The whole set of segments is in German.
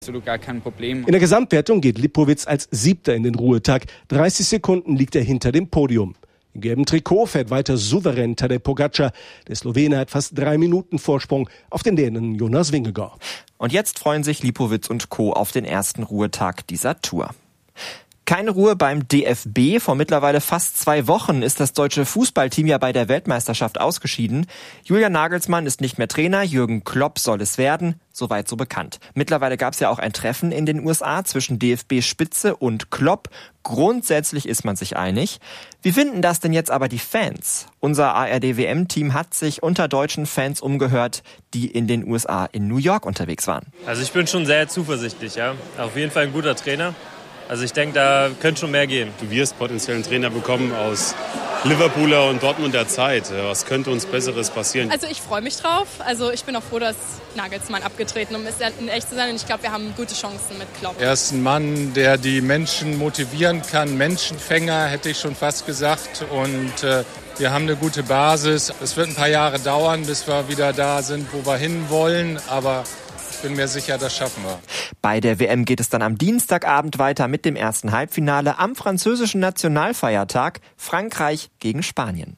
Absolut gar kein Problem. In der Gesamtwertung geht Lipowitz als Siebter in den Ruhetag. 30 Sekunden liegt er hinter dem Podium. Im gelben Trikot fährt weiter souverän Tadej Pogačar. Der Slowene hat fast 3 Minuten Vorsprung auf den Dänen Jonas Vingegaard. Und jetzt freuen sich Lipowitz und Co. auf den ersten Ruhetag dieser Tour. Keine Ruhe beim DFB. Vor mittlerweile fast 2 Wochen ist das deutsche Fußballteam ja bei der Weltmeisterschaft ausgeschieden. Julian Nagelsmann ist nicht mehr Trainer, Jürgen Klopp soll es werden. Soweit so bekannt. Mittlerweile gab es ja auch ein Treffen in den USA zwischen DFB-Spitze und Klopp. Grundsätzlich ist man sich einig. Wie finden das denn jetzt aber die Fans? Unser ARD-WM-Team hat sich unter deutschen Fans umgehört, die in den USA in New York unterwegs waren. Also ich bin schon sehr zuversichtlich, ja. Auf jeden Fall ein guter Trainer. Also ich denke, da könnte schon mehr gehen. Du wirst potenziell einen Trainer bekommen aus Liverpooler und Dortmunder Zeit. Was könnte uns Besseres passieren? Also ich freue mich drauf. Also ich bin auch froh, dass Nagelsmann abgetreten ist, um echt zu sein. Und ich glaube, wir haben gute Chancen mit Klopp. Er ist ein Mann, der die Menschen motivieren kann. Menschenfänger, hätte ich schon fast gesagt. Und wir haben eine gute Basis. Es wird ein paar Jahre dauern, bis wir wieder da sind, wo wir hinwollen. Aber ich bin mir sicher, das schaffen wir. Bei der WM geht es dann am Dienstagabend weiter mit dem ersten Halbfinale am französischen Nationalfeiertag Frankreich gegen Spanien.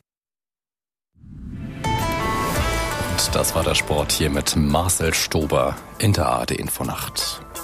Und das war der Sport hier mit Marcel Stober in der ARD Infonacht.